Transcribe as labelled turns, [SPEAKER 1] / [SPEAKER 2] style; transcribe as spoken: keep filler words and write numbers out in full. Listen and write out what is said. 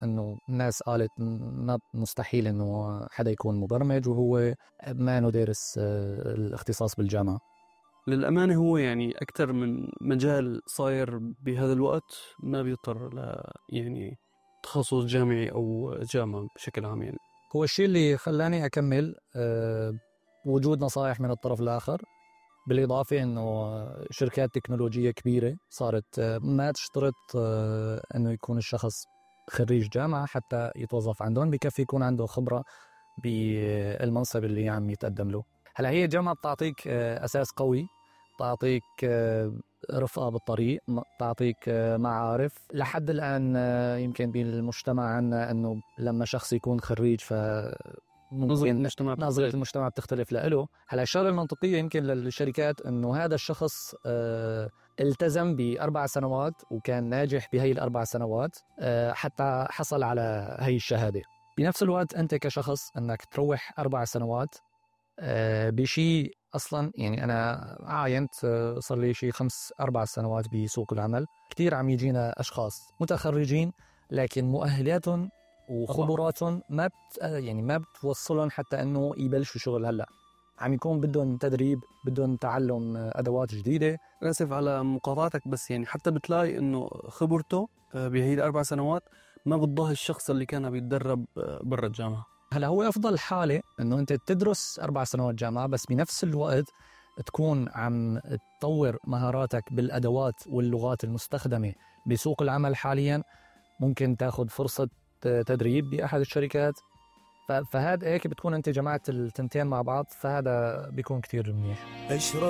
[SPEAKER 1] إنه الناس قالت ما مستحيل إنه حدا يكون مبرمج وهو ما إنه دارس الاختصاص بالجامعة.
[SPEAKER 2] للأمانة هو يعني أكتر من مجال صاير بهذا الوقت ما بيضطر ل يعني تخصص جامعي أو جامعة بشكل عام. يعني
[SPEAKER 1] هو الشيء اللي خلاني أكمل أه وجود نصائح من الطرف الآخر، بالإضافة إنه شركات تكنولوجية كبيرة صارت ما تشترط أه إنه يكون الشخص خريج جامعة حتى يتوظف عندهم، بكفي يكون عنده خبرة بالمنصب اللي عم يتقدم له. هلا هي الجامعة بتعطيك أه أساس قوي، تعطيك أه رفقة بالطريق، تعطيك أه معارف. لحد الآن أه يمكن بالمجتمع عنا إنه لما شخص يكون خريج ف
[SPEAKER 2] نظرة المجتمع
[SPEAKER 1] نظرة المجتمع بتختلف له. هلا الشغلة المنطقية يمكن للشركات إنه هذا الشخص أه التزم بأربع سنوات وكان ناجح بهاي الأربع سنوات أه حتى حصل على هاي الشهادة. بنفس الوقت أنت كشخص أنك تروح أربع سنوات أه بشيء أصلا، يعني أنا عاينت أه صار لي شيء خمس أربع سنوات بسوق العمل، كتير عم يجينا أشخاص متخرجين لكن مؤهلاتهم وخبراتهم ما بت يعني ما بتوصلهم حتى انه يبلشوا شغل. هلا عم يكون بدهم تدريب، بدهم تعلم ادوات جديده.
[SPEAKER 2] اسف على مقاطعتك، بس يعني حتى بتلاقي انه خبرته بهي الاربع سنوات ما بتضاهي الشخص اللي كان بيتدرب برا الجامعه.
[SPEAKER 1] هلا هو افضل حاله انه انت تدرس اربع سنوات جامعه بس بنفس الوقت تكون عم تطور مهاراتك بالادوات واللغات المستخدمه بسوق العمل حاليا. ممكن تاخذ فرصه تدريب بأحد الشركات، فهذا هيك بتكون أنت جمعت التنتين مع بعض، فهذا بيكون كتير منيح.